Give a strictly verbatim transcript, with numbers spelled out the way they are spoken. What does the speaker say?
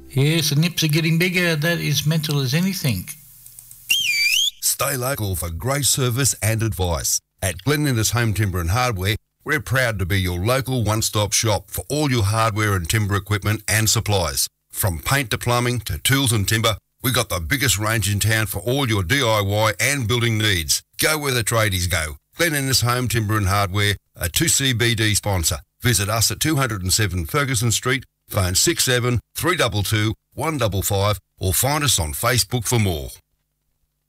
Yes, the nips are getting bigger. That is mental as anything. Stay local for great service and advice. At Glen Innes Home Timber and Hardware, we're proud to be your local one-stop shop for all your hardware and timber equipment and supplies. From paint to plumbing to tools and timber, we got the biggest range in town for all your D I Y and building needs. Go where the tradies go. Glen Innes Home Timber and Hardware, a two C B D sponsor. Visit us at two oh seven Ferguson Street, phone six seven three two two one five five or find us on Facebook for more.